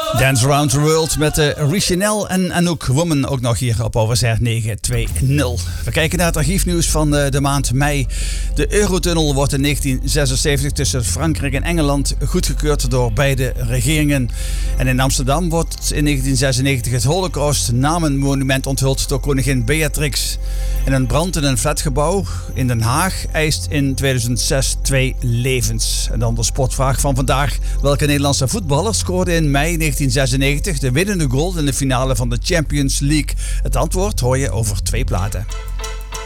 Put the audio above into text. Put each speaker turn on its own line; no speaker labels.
Dance Around the World met Richanel en Anouk Woman ook nog hier op OVZ 920. We kijken naar het archiefnieuws van de maand mei. De Eurotunnel wordt in 1976 tussen Frankrijk en Engeland goedgekeurd door beide regeringen. En in Amsterdam wordt in 1996 het Holocaust-namenmonument onthuld door koningin Beatrix. En een brand in een flatgebouw in Den Haag eist in 2006 2 levens. En dan de sportvraag van vandaag. Welke Nederlandse voetballer scoorde in mei 1996 de winnende goal in de finale van de Champions League? Het antwoord hoor je over 2 platen.